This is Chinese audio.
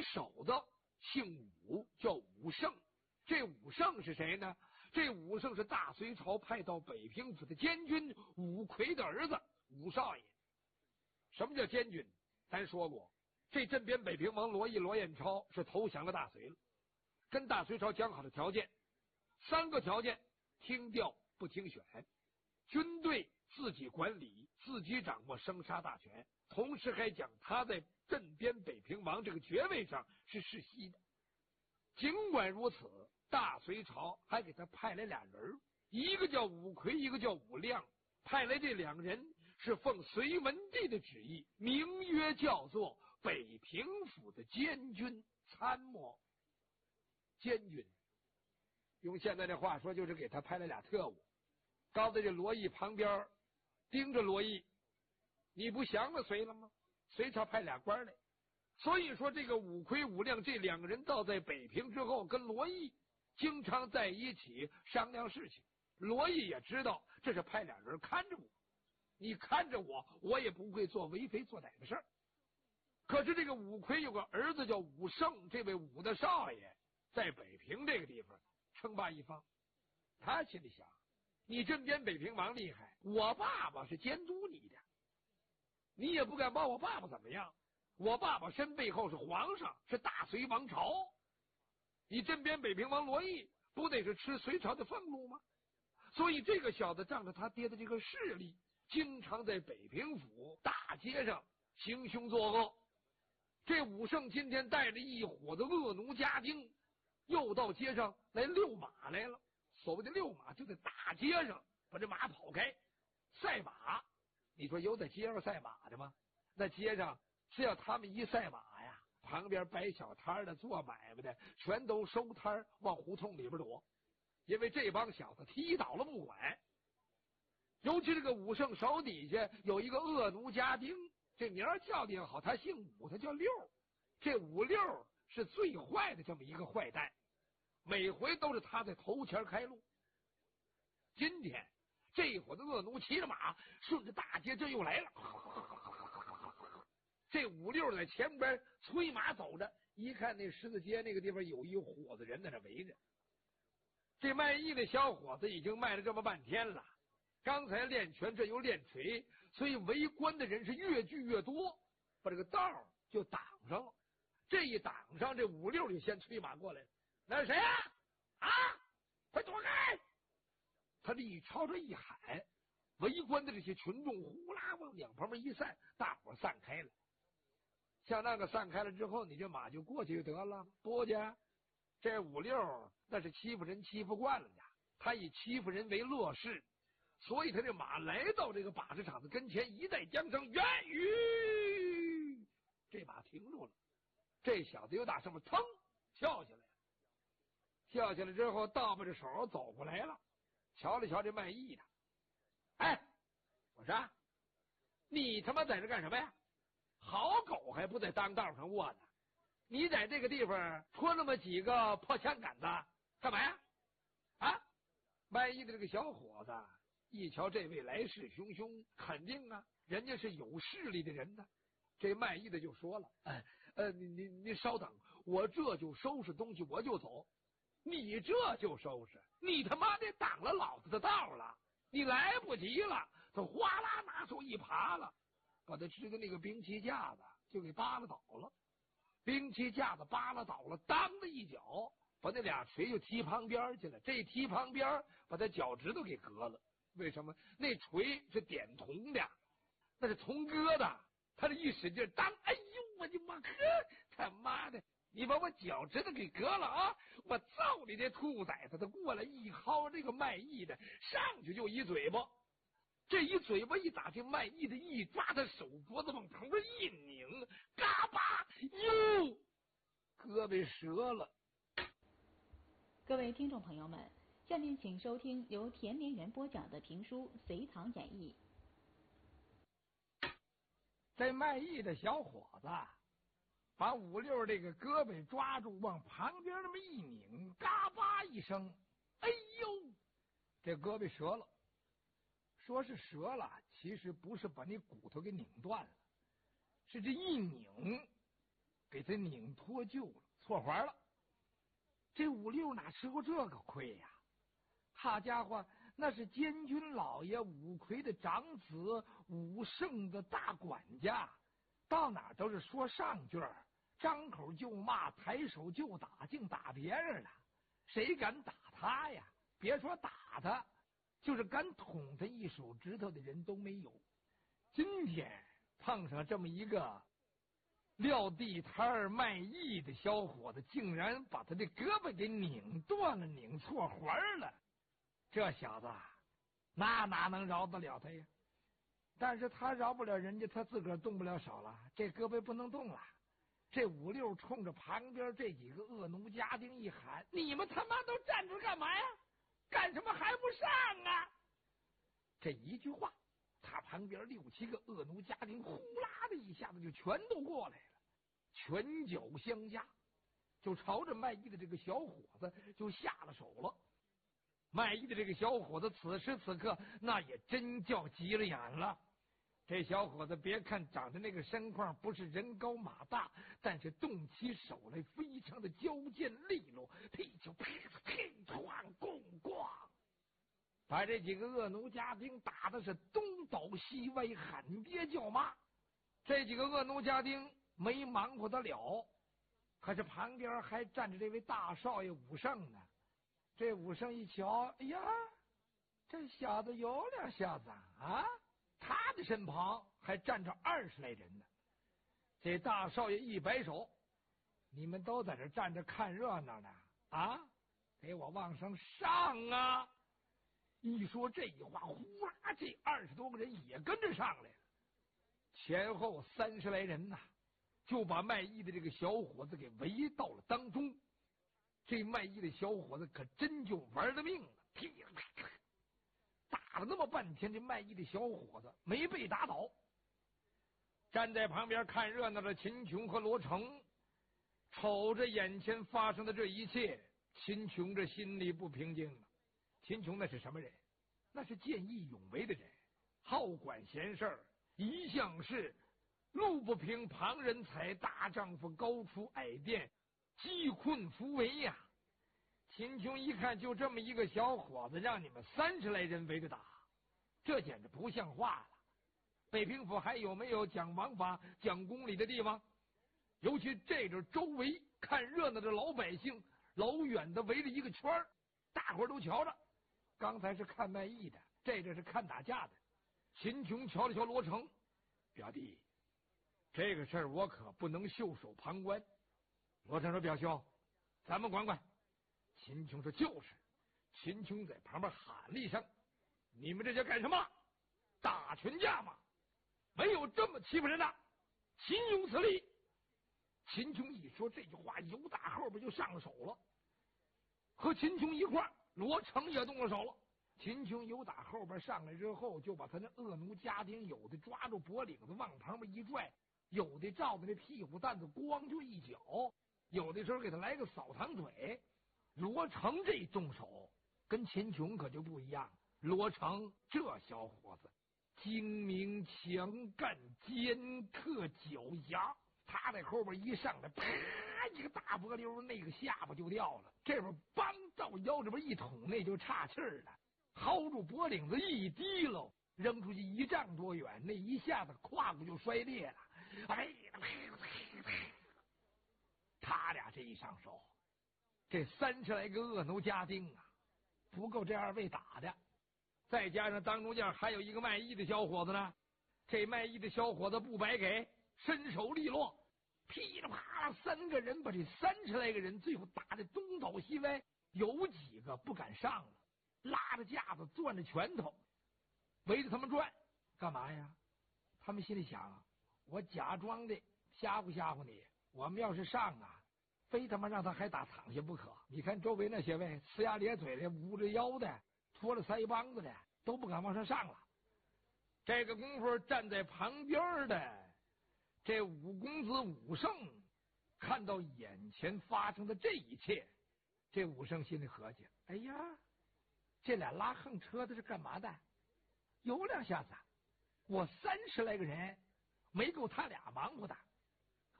首的姓武，叫武胜。这武胜是谁呢？这武胜是大隋朝派到北平府的监军武魁的儿子，武少爷。什么叫监军？咱说过，这镇边北平王罗毅、罗彦超是投降了大隋了，跟大隋朝讲好的条件，3个条件：听调不听选，军队自己管理，自己掌握生杀大权，同时还讲他在镇边北平王这个爵位上是世袭的。尽管如此，大隋朝还给他派来俩人，一个叫武魁，一个叫武亮。派来这2人是奉隋文帝的旨意，名曰叫做北平府的监军参谋。监军用现在的话说，就是给他派了俩特务，高在这罗毅旁边盯着罗毅。你不降了隋了吗？隋朝派俩官来。所以说这个武魁、武亮这2个人到在北平之后，跟罗毅经常在一起商量事情。罗毅也知道这是派俩人看着我，你看着我，我也不会做为非作歹的事儿。可是这个武魁有个儿子叫武胜，这位武大少爷在北平这个地方称霸一方。他心里想，你镇边北平王厉害，我爸爸是监督你的，你也不敢把我爸爸怎么样。我爸爸身背后是皇上，是大隋王朝，你镇边北平王罗毅不得是吃隋朝的俸禄吗？所以这个小子仗着他爹的这个势力，经常在北平府大街上行凶作恶。这武胜今天带着一伙的恶奴家丁，又到街上来遛马来了。所谓的遛马，就在大街上把这马跑开，赛马。你说有在街上赛马的吗？那街上只要他们一赛马呀，旁边摆小摊的、做买卖的全都收摊往胡同里边躲，因为这帮小子踢倒了不管。尤其这个武胜手底下有一个恶奴家丁，这名叫的好，他姓武，他叫六。这武六是最坏的这么一个坏蛋，每回都是他在头前开路。今天这一伙的恶奴骑着马顺着大街这又来了，这武六在前边催马走着，一看那十字街那个地方有一伙子人在那围着。这卖艺的小伙子已经卖了这么半天了，刚才练拳，这又练锤，所以围观的人是越聚越多，把这个道就挡上了。这一挡上，这武六就先催马过来了。那是谁啊？啊，快躲开！他这一朝这一喊，围观的这些群众呼啦往两旁边一散，大伙散开了。像那个散开了之后，你这马就过去就得了，不去。这武六那是欺负人欺负惯了的，他以欺负人为乐事，所以他这马来到这个把式场子跟前，一带缰绳，元宇，这马停住了。这小子又打上面腾跳下来了，跳下来之后倒背着手走过来了，瞧了瞧这卖艺的，哎，我说你他妈在这干什么呀？好狗还不在当道上卧呢，你在这个地方拖那么几个破枪杆子干嘛呀？啊！卖艺的这个小伙子一瞧这位来势汹汹，肯定啊，人家是有势力的人呢。这卖艺的就说了，你稍等，我这就收拾东西我就走。你这就收拾？你他妈的挡了老子的道了，你来不及了。他哗啦拿手一耙了，把他支的那个兵器架子就给扒拉倒了。兵器架子扒拉倒了，当的一脚把那俩锤就踢旁边去了。这踢旁边把他脚趾头给割了。为什么？那锤是点铜的，那是铜疙瘩。他这一使劲当，哎呦我的妈！他妈的，你把我脚趾头给割了啊！我揍你这兔崽子！他过来一薅这个卖艺的，上去就一嘴巴。这一嘴巴一打，这卖艺的一抓他手脖子往旁边一拧，嘎巴，哟，胳膊折了。 各位听众朋友们，下面请收听由田连元播讲的评书《隋唐演义》。 这卖艺的小伙子把武六这个胳膊抓住，往旁边那么一拧，嘎巴一声，哎呦，这胳膊折了。说是折了，其实不是把你骨头给拧断了，是这一拧给给他拧脱臼了，错环了。这五六哪吃过这个亏呀？好家伙，那是监军老爷武魁的长子武胜的大管家，到哪都是说上句儿，张口就骂，抬手就打，净打别人了。谁敢打他呀？别说打他，就是敢捅他一手指头的人都没有。今天碰上这么一个撂地摊卖艺的小伙子，竟然把他的胳膊给拧断了，拧错环了。这小子哪能饶得了他呀？但是他饶不了人家，他自个儿动不了手了，这胳膊不能动了。这五六冲着旁边这几个恶奴家丁一喊：“你们他妈都站着干嘛呀？干什么还不上啊？”这一句话，他旁边六七个恶奴家丁呼啦的一下子就全都过来了，拳脚相加，就朝着卖艺的这个小伙子就下了手了。卖艺的这个小伙子此时此刻那也真叫急了眼了。这小伙子别看长得那个身况不是人高马大，但是动起手来非常的矫健利落，劈就劈，乒乓咣咣，把这几个恶奴家丁打的是东倒西歪，喊爹叫妈。这几个恶奴家丁没忙活得了，可是旁边还站着这位大少爷武胜呢。这武胜一瞧，哎呀，这小子有两下子啊！他的身旁还站着20来人呢。这大少爷一摆手：“你们都在这站着看热闹呢啊！给我往上上啊！”一说这话，呼啦，这20多个人也跟着上来了，前后30来人呐，就把卖艺的这个小伙子给围到了当中。这卖艺的小伙子可真就玩了命了，打了那么半天，这卖艺的小伙子没被打倒。站在旁边看热闹的秦琼和罗成瞅着眼前发生的这一切，秦琼这心里不平静了。秦琼那是什么人？那是见义勇为的人，好管闲事儿，一向是路不平旁人踩，大丈夫高出矮垫，积困扶危呀。秦琼一看，就这么一个小伙子，让你们30来人围着打，这简直不像话了。北平府还有没有讲王法、讲公理的地方？尤其这阵周围看热闹的老百姓，老远的围着一个圈儿，大伙儿都瞧着。刚才是看卖艺的，这阵是看打架的。秦琼瞧了瞧罗成，表弟，这个事儿我可不能袖手旁观。罗成说：“表兄，咱们管管。”秦琼说：“就是。”秦琼在旁边喊了一声：“你们这叫干什么？打群架吗？没有这么欺负人的，秦有此理。”秦琼一说这句话，由打后边就上了手了。和秦琼一块儿，罗成也动了手了。秦琼由打后边上来之后，就把他那恶奴家丁有的抓住脖领子往旁边一拽，有的照着那屁股蛋子咣就一脚，有的时候给他来个扫堂腿。罗成这动手跟秦琼可就不一样，罗成这小伙子精明强干，尖刻狡牙，他在后边一上来，啪一个大波溜，那个下巴就掉了。这边梆到腰这边一捅，那就岔气儿了，薅住脖领子一提溜，扔出去1丈多远，那一下子胯骨就摔裂了。哎，他俩这一上手，这30来个恶奴家丁啊，不够这2位打的。再加上当中间还有一个卖艺的小伙子呢，这卖艺的小伙子不白给，身手利落，噼里啪啦3个人把这30来个人最后打得东倒西歪，有几个不敢上了，拉着架子攥着拳头围着他们转。干嘛呀？他们心里想，我假装的吓唬吓唬你，我们要是上啊，非他妈让他还打躺下不可。你看周围那些位呲牙咧嘴的，捂着腰的，拖着腮帮子的，都不敢往上上了。这个功夫站在旁边的这武公子武胜看到眼前发生的这一切，这武胜心里合计，哎呀，这俩拉横车的是干嘛的？有两下子我30来个人没够他俩忙活的，